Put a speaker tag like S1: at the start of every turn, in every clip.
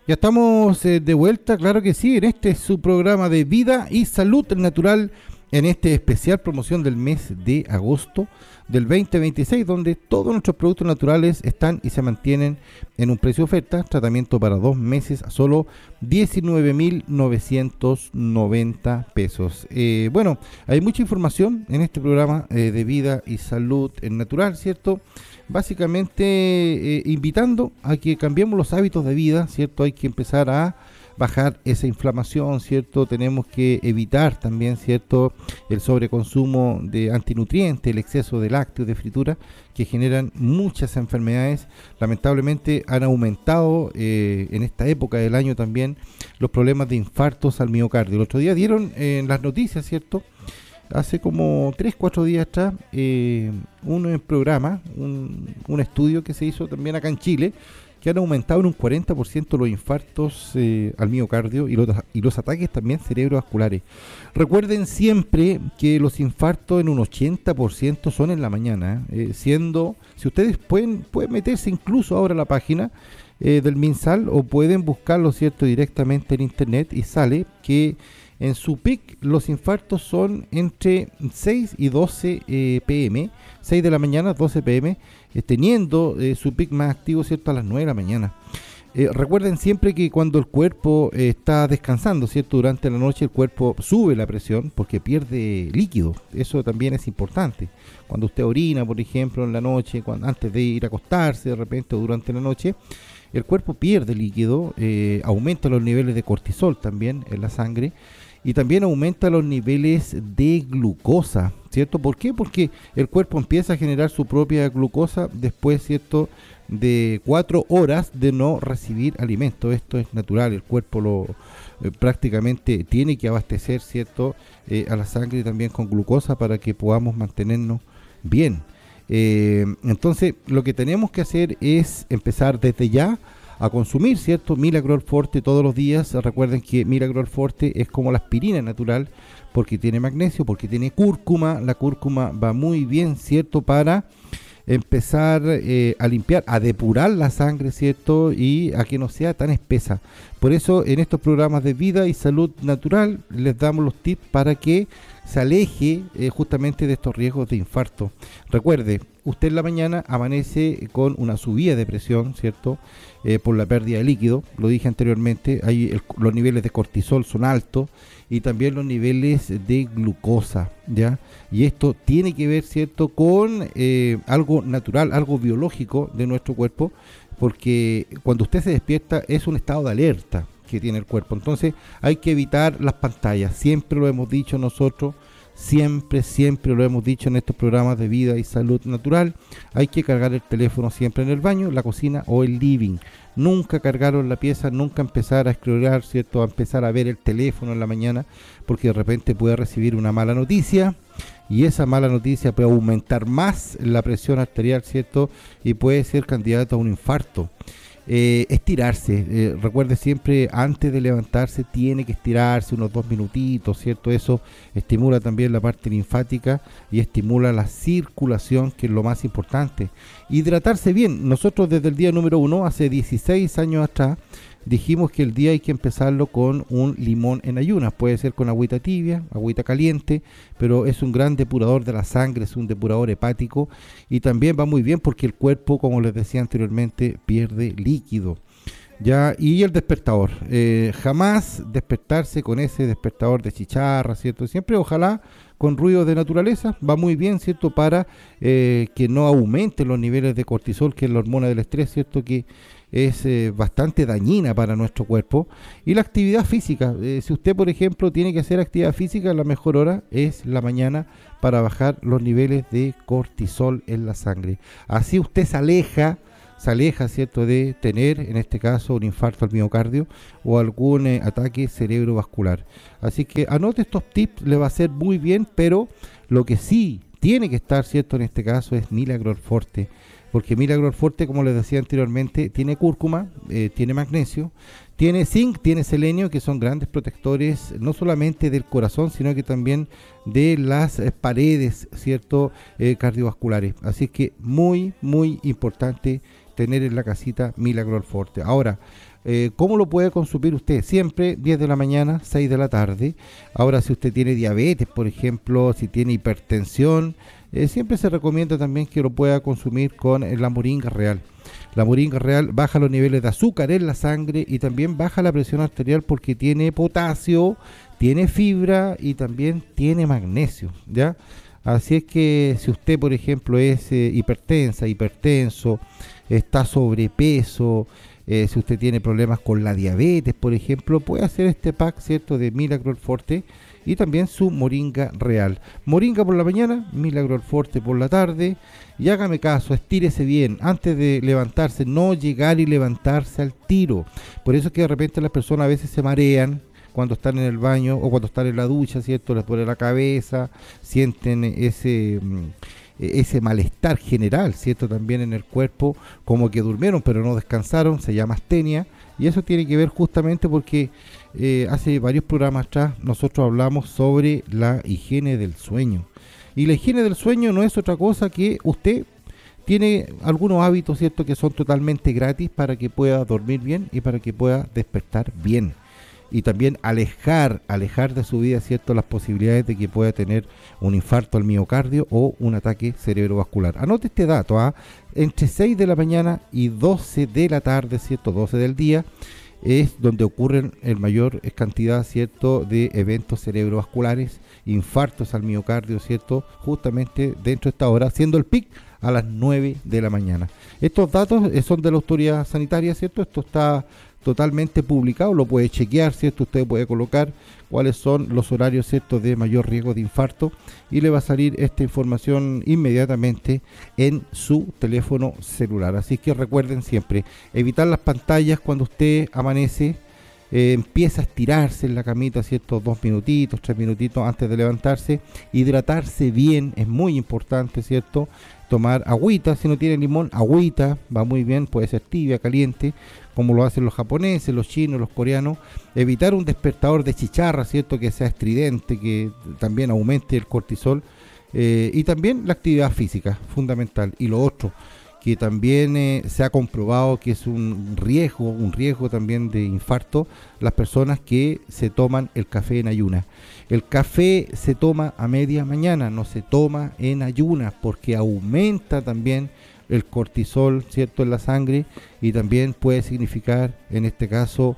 S1: Ya estamos de vuelta, claro que sí, en este es su programa de vida y salud natural, en este especial promoción del mes de agosto del 2026, donde todos nuestros productos naturales están y se mantienen en un precio de oferta, tratamiento para 2 meses a solo 19.990 pesos. Bueno, hay mucha información en este programa de vida y salud natural, ¿cierto? Básicamente invitando a que cambiemos los hábitos de vida, ¿cierto? Hay que empezar a bajar esa inflamación, ¿cierto? Tenemos que evitar también, ¿cierto?, el sobreconsumo de antinutrientes, el exceso de lácteos, de fritura, que generan muchas enfermedades. Lamentablemente han aumentado en esta época del año también los problemas de infartos al miocardio. El otro día dieron en las noticias, ¿cierto?, hace como 3-4 días atrás, un programa, un estudio que se hizo también acá en Chile, que han aumentado en un 40% los infartos al miocardio y los ataques también cerebrovasculares. Recuerden siempre que los infartos en un 80% son en la mañana, siendo, si ustedes pueden meterse incluso ahora a la página del MinSal o pueden buscarlo, ¿cierto?, directamente en internet, y sale que en su pic los infartos son entre 6 y 12 pm, 6 de la mañana, 12 pm, teniendo su pic más activo, ¿cierto?, a las 9 de la mañana. Recuerden siempre que cuando el cuerpo está descansando, ¿cierto?, durante la noche el cuerpo sube la presión porque pierde líquido. Eso también es importante. Cuando usted orina, por ejemplo, en la noche, antes de ir a acostarse de repente o durante la noche, el cuerpo pierde líquido, aumenta los niveles de cortisol también en la sangre, y también aumenta los niveles de glucosa, ¿cierto? ¿Por qué? Porque el cuerpo empieza a generar su propia glucosa después, ¿cierto?, de 4 horas de no recibir alimento. Esto es natural, el cuerpo lo prácticamente tiene que abastecer, ¿cierto?, a la sangre también con glucosa para que podamos mantenernos bien. Entonces, lo que tenemos que hacer es empezar desde ya a consumir, ¿cierto?, Miracle Forte todos los días. Recuerden que Miracle Forte es como la aspirina natural, porque tiene magnesio, porque tiene cúrcuma. La cúrcuma va muy bien, ¿cierto?, para empezar a limpiar, a depurar la sangre, ¿cierto?, y a que no sea tan espesa. Por eso en estos programas de vida y salud natural les damos los tips para que se aleje justamente de estos riesgos de infarto. Recuerde, usted en la mañana amanece con una subida de presión, ¿cierto?, por la pérdida de líquido. Lo dije anteriormente, los niveles de cortisol son altos y también los niveles de glucosa, ¿ya? Y esto tiene que ver, ¿cierto?, con algo natural, algo biológico de nuestro cuerpo, porque cuando usted se despierta es un estado de alerta que tiene el cuerpo. Entonces hay que evitar las pantallas, siempre lo hemos dicho nosotros, siempre lo hemos dicho en estos programas de vida y salud natural. Hay que cargar el teléfono siempre en el baño, la cocina o el living. Nunca cargarlo en la pieza, nunca empezar a scrollar, ¿cierto?, a empezar a ver el teléfono en la mañana, porque de repente puede recibir una mala noticia y esa mala noticia puede aumentar más la presión arterial, ¿cierto?, y puede ser candidato a un infarto. Estirarse, recuerde siempre antes de levantarse tiene que estirarse unos 2 minutitos, ¿cierto? Eso estimula también la parte linfática y estimula la circulación, que es lo más importante. Hidratarse bien. Nosotros desde el día número 1, hace 16 años atrás, dijimos que el día hay que empezarlo con un limón en ayunas. Puede ser con agüita tibia, agüita caliente, pero es un gran depurador de la sangre, es un depurador hepático y también va muy bien porque el cuerpo, como les decía anteriormente, pierde líquido. Ya, y el despertador, jamás despertarse con ese despertador de chicharra, ¿cierto? Siempre ojalá con ruido de naturaleza, va muy bien, ¿cierto?, para que no aumenten los niveles de cortisol, que es la hormona del estrés, ¿cierto?, que es bastante dañina para nuestro cuerpo. Y la actividad física, si usted, por ejemplo, tiene que hacer actividad física, la mejor hora es la mañana para bajar los niveles de cortisol en la sangre. Así usted se aleja, ¿cierto?, de tener, en este caso, un infarto al miocardio o algún ataque cerebrovascular. Así que anote estos tips, le va a hacer muy bien, pero lo que sí tiene que estar, ¿cierto?, en este caso es Miracle Forte, porque Miracle Forte, como les decía anteriormente, tiene cúrcuma, tiene magnesio, tiene zinc, tiene selenio, que son grandes protectores no solamente del corazón, sino que también de las paredes, ¿cierto?, cardiovasculares. Así que muy importante tener en la casita Milagro Forte. Ahora, ¿cómo lo puede consumir usted? Siempre 10 de la mañana, 6 de la tarde. Ahora, si usted tiene diabetes, por ejemplo, si tiene hipertensión, siempre se recomienda también que lo pueda consumir con la moringa real. La moringa real baja los niveles de azúcar en la sangre y también baja la presión arterial porque tiene potasio, tiene fibra y también tiene magnesio, ¿ya? Así es que si usted, por ejemplo, es hipertenso, está sobrepeso, si usted tiene problemas con la diabetes, por ejemplo, puede hacer este pack, ¿cierto?, de Milagro Forte y también su moringa real. Moringa por la mañana, Milagro Forte por la tarde. Y hágame caso, estírese bien antes de levantarse, no llegar y levantarse al tiro. Por eso es que de repente las personas a veces se marean cuando están en el baño o cuando están en la ducha, ¿cierto? Les duele la cabeza, sienten ese malestar general, ¿cierto? También en el cuerpo, como que durmieron pero no descansaron, se llama astenia, y eso tiene que ver justamente porque hace varios programas atrás nosotros hablamos sobre la higiene del sueño, y la higiene del sueño no es otra cosa que usted tiene algunos hábitos, ¿cierto?, que son totalmente gratis para que pueda dormir bien y para que pueda despertar bien. Y también alejar de su vida, ¿cierto?, las posibilidades de que pueda tener un infarto al miocardio o un ataque cerebrovascular. Anote este dato, entre 6 de la mañana y 12 de la tarde, ¿cierto?, 12 del día, es donde ocurren el mayor cantidad, ¿cierto?, de eventos cerebrovasculares, infartos al miocardio, ¿cierto?, justamente dentro de esta hora, siendo el pic a las 9 de la mañana. Estos datos son de la autoridad sanitaria, ¿cierto? Esto está totalmente publicado, lo puede chequear, ¿cierto? Usted puede colocar cuáles son los horarios, ¿cierto?, de mayor riesgo de infarto y le va a salir esta información inmediatamente en su teléfono celular. Así que recuerden siempre, evitar las pantallas cuando usted amanece, empieza a estirarse en la camita, ¿cierto?, 2 minutitos, 3 minutitos antes de levantarse, hidratarse bien, es muy importante, ¿cierto?, tomar agüita, si no tiene limón, agüita, va muy bien, puede ser tibia, caliente, como lo hacen los japoneses, los chinos, los coreanos. Evitar un despertador de chicharra, ¿cierto?, que sea estridente, que también aumente el cortisol, y también la actividad física, fundamental. Y lo otro, que también se ha comprobado que es un riesgo también de infarto, las personas que se toman el café en ayunas. El café se toma a media mañana, no se toma en ayunas, porque aumenta también el cortisol, ¿cierto?, en la sangre, y también puede significar, en este caso,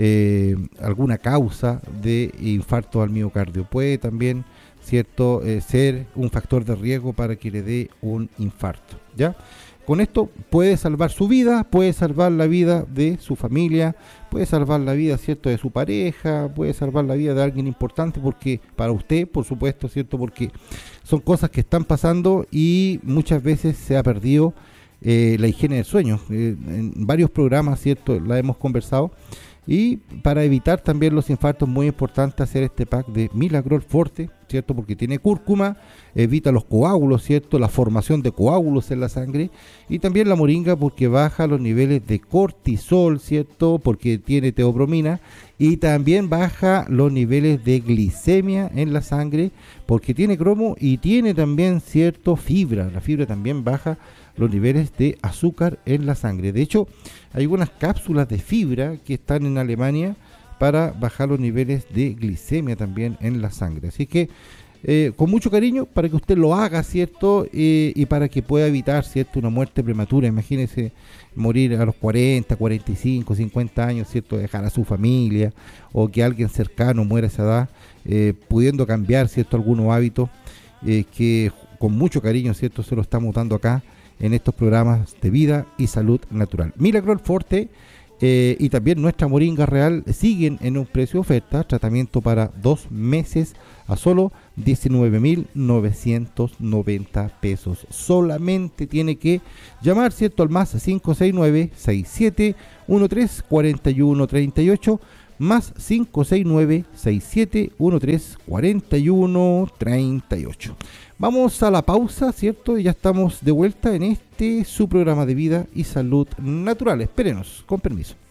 S1: alguna causa de infarto al miocardio. Puede también, ¿cierto?, ser un factor de riesgo para que le dé un infarto, ¿ya? Con esto puede salvar su vida, puede salvar la vida de su familia, puede salvar la vida, ¿cierto?, de su pareja, puede salvar la vida de alguien importante, porque para usted, por supuesto, ¿cierto?, porque son cosas que están pasando y muchas veces se ha perdido la higiene del sueño. En varios programas, ¿cierto?, la hemos conversado, y para evitar también los infartos, muy importante hacer este pack de Milagro Forte, ¿cierto?, porque tiene cúrcuma, evita los coágulos, ¿cierto?, la formación de coágulos en la sangre, y también la moringa porque baja los niveles de cortisol, ¿cierto?, porque tiene teobromina, y también baja los niveles de glicemia en la sangre porque tiene cromo y tiene también, ¿cierto?, fibra. La fibra también baja los niveles de azúcar en la sangre. De hecho, hay unas cápsulas de fibra que están en Alemania para bajar los niveles de glicemia también en la sangre. Así que con mucho cariño para que usted lo haga, ¿cierto? Y para que pueda evitar, ¿cierto?, una muerte prematura. Imagínese morir a los 40, 45, 50 años, ¿cierto?, dejar a su familia, o que alguien cercano muera a esa edad, pudiendo cambiar, ¿cierto?, algunos hábitos que con mucho cariño, ¿cierto?, se lo estamos dando acá en estos programas de vida y salud natural. Milagro Forte y también nuestra moringa real siguen en un precio de oferta, tratamiento para 2 meses a solo 19.990 pesos. Solamente tiene que llamar, ¿cierto?, al más 569-6713-4138, más 569-6713-4138. Vamos a la pausa, ¿cierto? Y ya estamos de vuelta en su programa de vida y salud natural. Espérenos, con permiso.